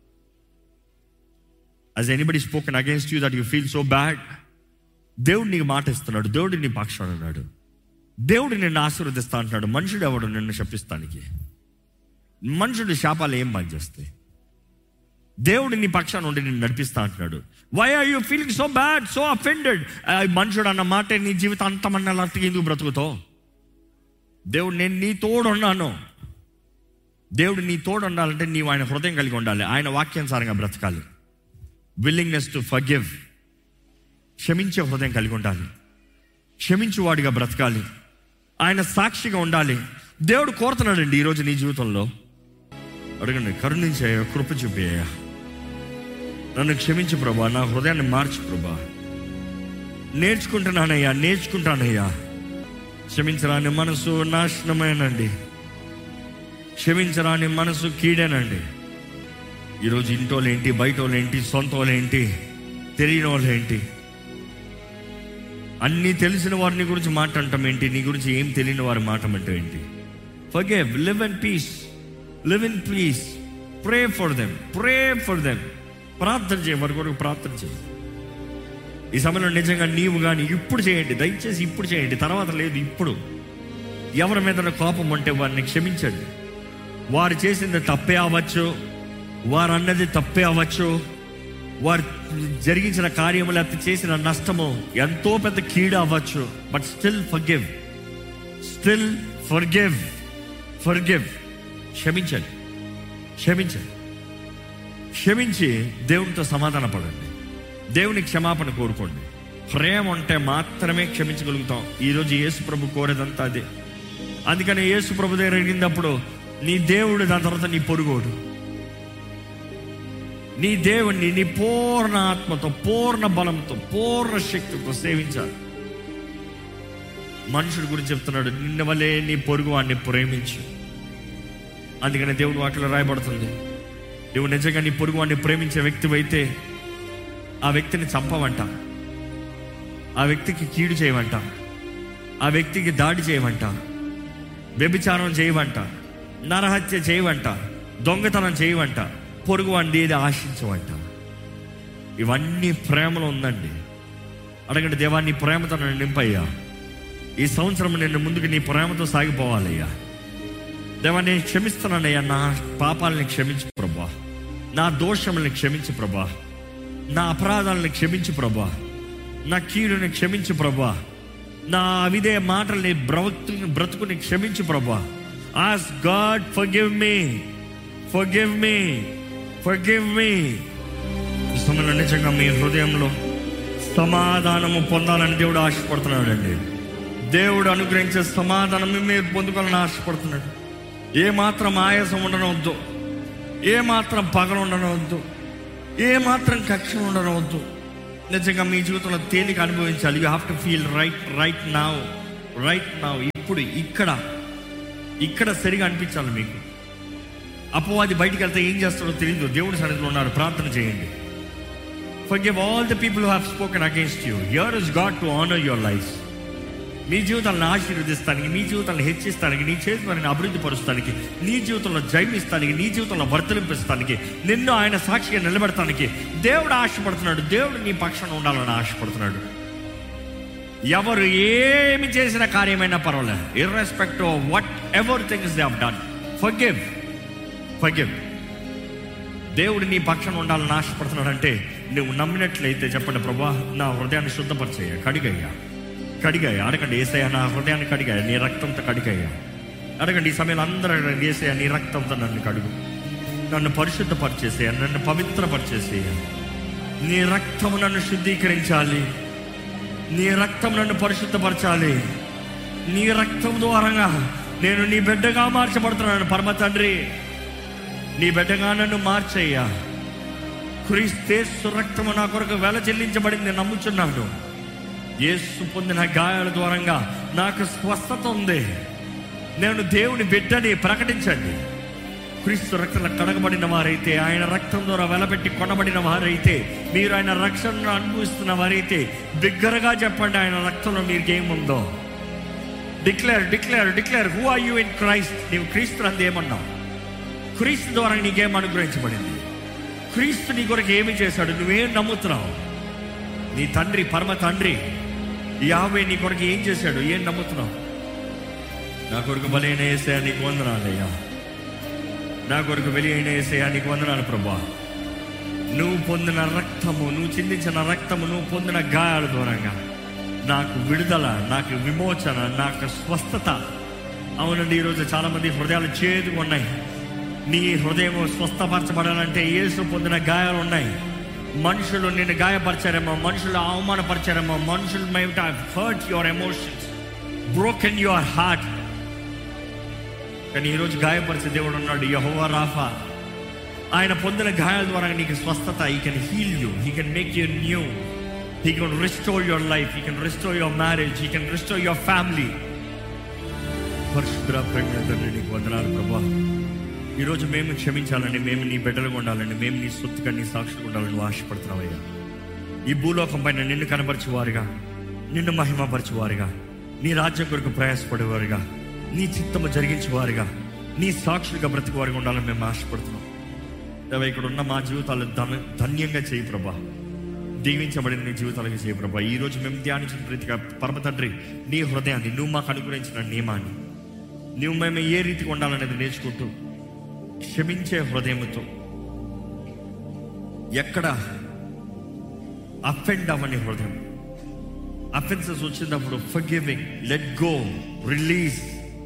Has anybody spoken against you that you feel so bad? దేవుడు నీకు మాట ఇస్తున్నాడు, దేవుడు నీ పక్షాన ఉన్నాడు, దేవుడు నిన్ను ఆశీర్వదిస్తా అంటున్నాడు. మనుషుడు ఎవడు నిన్ను శపిస్తానికి? మనుషుడు శాపాలు ఏం పని చేస్తాయి? దేవుడు నీ పక్షాన ఉండి నిన్ను నడిపిస్తా అంటున్నాడు. Why are you feeling so bad, so offended? మనుషుడు అన్న మాట నీ జీవితం అంతమన్నా ఎందుకు బ్రతుకుతావు? దేవుడు నేను నీ తోడు ఉన్నాను. దేవుడు నీ తోడు ఉండాలంటే నీవు ఆయన హృదయం కలిగి ఉండాలి, ఆయన వాక్యానుసారంగా బ్రతకాలి. విల్లింగ్నెస్ టు ఫర్గివ్, క్షమించే హృదయం కలిగి ఉండాలి, క్షమించువాడిగా బ్రతకాలి, ఆయన సాక్షిగా ఉండాలి. దేవుడు కోరుతున్నాడండి ఈరోజు నీ జీవితంలో. అడగండి, కరుణించయ్యా, కృప చూపయ్యా, నన్ను క్షమించు ప్రభా, నా హృదయాన్ని మార్చు ప్రభా, నేర్చుకుంటున్నానయ్యా, నేర్చుకుంటానయ్యా. క్షమించరాని మనసు నాశనమేనండి, క్షమించరాని మనసు కీడేనండి. ఈరోజు ఇంటోళ్ళేంటి, బయట వాళ్ళేంటి, సొంత వాళ్ళేంటి, తెలియని వాళ్ళేంటి, అన్నీ తెలిసిన వారిని గురించి మాట అంటాం ఏంటి, నీ గురించి ఏం తెలియని వారి మాట అంటే ఏంటి? Forgive, live in peace, live in peace. Pray for them, pray for them. ప్రార్థన చేయ, వారి కొరకు ప్రార్థన చేయి. ఈ సమయంలో నిజంగా నీవు కానీ ఇప్పుడు చేయండి, దయచేసి ఇప్పుడు చేయండి, తర్వాత లేదు. ఇప్పుడు ఎవరి మీద కోపం ఉంటే వారిని క్షమించండి. వారు చేసింది తప్పే అవ్వచ్చు, వారు అన్నది తప్పే అవ్వచ్చు, వారు జరిగించిన కార్యము లేకపోతే చేసిన నష్టము ఎంతో పెద్ద కీడు అవ్వచ్చు. But still forgive, still forgive, forgive. క్షమించండి, క్షమించండి, క్షమించి దేవునితో సమాధాన పడండి, దేవుని క్షమాపణ కోరుకోండి. ప్రేమ ఉంటే మాత్రమే క్షమించగలుగుతాం. ఈరోజు యేసు ప్రభు కోరేదంతా అదే. అందుకని యేసు ప్రభు దగ్గర అడిగినప్పుడు నీ దేవుడు, దాని తర్వాత నీ పొరుగోడు, నీ దేవుణ్ణి నీ పూర్ణ ఆత్మతో, పూర్ణ బలంతో, పూర్ణ శక్తితో సేవించాలి. మనుషుడి గురించి చెప్తున్నాడు, నిన్న వల్లే నీ పొరుగు వాడిని ప్రేమించు. అందుకని దేవుడు వాటిలో రాయబడుతుంది, నువ్వు నిజంగా నీ పొరుగు వాడిని ప్రేమించే వ్యక్తివైతే ఆ వ్యక్తిని చంపవంట, ఆ వ్యక్తికి కీడు చేయవంట, ఆ వ్యక్తికి దాడి చేయవంట, వ్యభిచారం చేయవంట, నరహత్య చేయవంట, దొంగతనం చేయవంట, పొరుగు వాడిని ఏది ఆశించవంట. ఇవన్నీ ప్రేమలో ఉందండి. అడగండి, దేవా నీ ప్రేమతో నన్ను నింపయ్యా, ఈ సంవత్సరం నేను ముందుకు నీ ప్రేమతో సాగిపోవాలయ్యా. దేవా నేను క్షమిస్తున్నానయ్యా, నా పాపాలని క్షమించు ప్రభా, నా దోషములను క్షమించు ప్రభా, నా అపరాధాలను క్షమించు ప్రభా, నా కీడుని క్షమించు ప్రభా, నా అవిధేయ మాటల్ని బ్రతుకు బ్రతుకుని క్షమించు ప్రభా. Ask God forgive me, forgive me, forgive me. ఈ సమయంలో నిజంగా మీ హృదయంలో సమాధానము పొందాలని దేవుడు ఆశపడుతున్నాడండి. దేవుడు అనుగ్రహించే సమాధానం మీరు పొందుకోవాలని ఆశపడుతున్నాడు. ఏ మాత్రం ఆయాసం ఉండనవద్దు, ఏమాత్రం పగలు ఉండనవద్దు, ఏమాత్రం కక్ష ఉండనవద్దు. నిజంగా మీ జీవితంలో తేలిక అనుభవించాలి. You have to feel right right now right now ఇప్పుడు ఇక్కడ ఇక్కడ సరిగా అనిపించాలి మీకు. అపవాది బయటికి వెళ్తే ఏం చేస్తాడో తెలియదు. దేవుడి సన్నిధిలో ఉన్నారు, ప్రార్థన చేయండి. Forgive all the people who have spoken against you. Here is God to honor your lives. మీ జీవితాలను ఆశీర్వదిస్తానికి, మీ జీవితాలను హెచ్చిస్తానికి, నీ చేతులను అభివృద్ధి పరుస్తానికి, నీ జీవితంలో జయమిస్తానికి, నీ జీవితంలో వర్తలింపిస్తానికి, నిన్ను ఆయన సాక్షిగా నిలబెడతానికి దేవుడు ఆశపడుతున్నాడు. దేవుడు నీ పక్షాన ఉండాలని ఆశపడుతున్నాడు. ఎవరు ఏమి చేసిన కార్యమైనా పర్వాలేదు, irrespective of what ever things they have done, forgive forgive. దేవుడు నీ పక్షాన ఉండాలని ఆశపడుతున్నాడు అంటే నువ్వు నమ్మినట్లయితే చెప్పండి, ప్రభా నా హృదయాన్ని శుద్ధపరిచేయ, కడిగయ్యా కడిగాయ. అడగండి, ఏసయ్యా నా హృదయాన్ని కడిగాయ, నీ రక్తంతో కడిగాయ. అడగండి ఈ సమయంలో అందరూ అడగండి, ఏసయ్యా నీ రక్తంతో నన్ను కడుగు, నన్ను పరిశుద్ధపరిచేసేయ, నన్ను పవిత్రపరిచేసేయ. నీ రక్తము నన్ను శుద్ధీకరించాలి, నీ రక్తం నన్ను పరిశుద్ధపరచాలి. నీ రక్తం ద్వారంగా నేను నీ బిడ్డగా మార్చబడుతున్నాను. పరమ తండ్రి, నీ బిడ్డగా నన్ను మార్చయ్యా. క్రీస్తు రక్తము నా కొరకు వెల చెల్లించబడింది నమ్ముచున్నాను. యేసు పొందిన గాయాల ద్వారంగా నాకు స్వస్థత ఉంది. నేను దేవుని బిడ్డని ప్రకటించండి. క్రీస్తు రక్తంలో కడగబడిన వారైతే, ఆయన రక్తం ద్వారా వెలబెట్టి కొనబడిన వారైతే, మీరు ఆయన రక్షణను అనుభవిస్తున్న వారైతే బిగ్గరగా చెప్పండి, ఆయన రక్తంలో మీకేముందో. Declare declare declare who are you in Christ. నీవు క్రీస్తు అంది ఏమన్నావు? క్రీస్తు ద్వారా నీకేం అనుగ్రహించబడింది? క్రీస్తు నీ కొరకు ఏమి చేశాడు? నువ్వేం నమ్ముతున్నావు? నీ తండ్రి, పరమ తండ్రి యావే నీ కొరకు ఏం చేశాడు? ఏం నమ్ముతున్నావు? నా కొరకు బలైన యేసయ్యా నీకు వందనాలయ్యా, నా కొరకు వెలి అయిన యేసయ్యా నీకు వందనాలు ప్రభా. నువ్వు పొందిన రక్తము, నువ్వు చిందించిన రక్తము, నువ్వు పొందిన గాయాల ద్వారంగా నాకు విడుదల, నాకు విమోచన, నాకు స్వస్థత. అవునండి, ఈరోజు చాలామంది హృదయాలు చేదుగా ఉన్నాయి. నీ హృదయం స్వస్థపరచబడాలంటే యేసు పొందిన గాయాలు ఉన్నాయి. మనుషులు నిన్ను గాయపరిచారేమో, మనుషులు అవమానపరిచారేమో, మనుషులు might have hurt your emotions, broken your heart. కానీ ఈరోజు గాయపరిచే దేవుడు ఉన్నాడు, యెహోవా రాఫా. ఆయన పొందిన గాయాల ద్వారా నీకు స్వస్థత. He can heal you, he can make you new, he can restore your life, he can restore your marriage, he can restore your family. పరిశుద్ధ ప్రేమ తండ్రి నీకు వందనాలు ప్రభా. ఈరోజు మేము క్షమించాలని, మేము నీ బిడ్డలుగా ఉండాలని, మేము నీ సొత్తుగా, నీ సాక్షులుగా ఉండాలని ఆశపడుతున్నావయ్యా. ఈ భూలోకం పైన నిన్ను కనపరిచేవారుగా, నిన్ను మహిమపరిచేవారుగా, నీ రాజ్యం కొరకు ప్రయాసపడేవారుగా, నీ చిత్తము జరిగించేవారుగా, నీ సాక్షులుగా బ్రతికేవారుగా ఉండాలని మేము ఆశపడుతున్నాం. దేవా, ఇక్కడ ఉన్న మా జీవితాలు ధన ధన్యంగా చేయి ప్రభా. దీవించబడిన నీ జీవితాలుగా చేయి ప్రభా. ఈరోజు మేము ధ్యానించిన ప్రీతిగా పరమ తండ్రి, నీ హృదయాన్ని, నువ్వు మాకు అనుగ్రహించిన నియమాన్ని, నువ్వు మేము ఏ రీతిగా ఉండాలనేది నేర్చుకుంటూ, క్షమించే హృదయంతో, ఎక్కడ అఫెండ్ అవ్వని హృదయం, అఫెన్సెస్ వచ్చినప్పుడు ఫర్గివింగ్, లెట్ గో, రిలీజ్.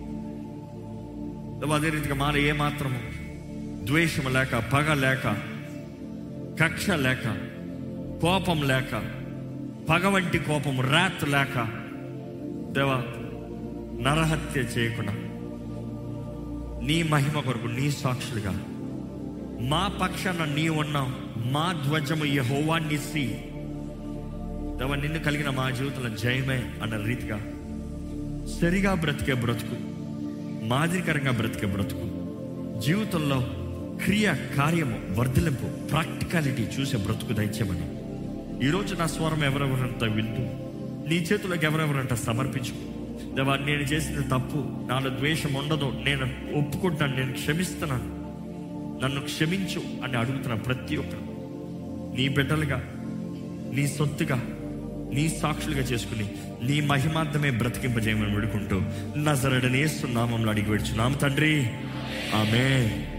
అదే రీతిగా మాలో ఏమాత్రము ద్వేషము లేక, పగ లేక, కక్ష లేక, కోపం లేక, పగ వంటి కోపం, రాత్ లేక, దేవా నరహత్య చేయకుండా నీ మహిమ కొరకు, నీ సాక్షులుగా మా పక్షాన నీ ఉన్నావు. మా ధ్వజము యెహోవా నిస్సి. దేవా, నిన్ను కలిగిన మా జీవితంలో జయమే అన్న రీతిగా సరిగా బ్రతికే బ్రతుకు, మాదిరికరంగా బ్రతికే బ్రతుకు, జీవితంలో క్రియ, కార్యము, వర్ధలింపు, ప్రాక్టికాలిటీ చూసే బ్రతుకు దయచేయమని ఈరోజు నా స్వరం ఎవరెవరంతా వింటూ నీ చేతులకు ఎవరెవరంతా సమర్పించు. దేవా, నేను చేసిన తప్పు, నాలో ద్వేషం ఉండదు, నేను ఒప్పుకుంటాను, నేను క్షమిస్తున్నాను, నన్ను క్షమించు అని అడుగుతున్న ప్రతి ఒక్కరు నీ బిడ్డలుగా, నీ సొత్తుగా, నీ సాక్షులుగా చేసుకుని నీ మహిమార్థమే బ్రతికింపజేయమని వేడుకుంటూ నజరేయుడైన యేసు నామములో అడిగి వేడుచున్నాము తండ్రి, ఆమేన్.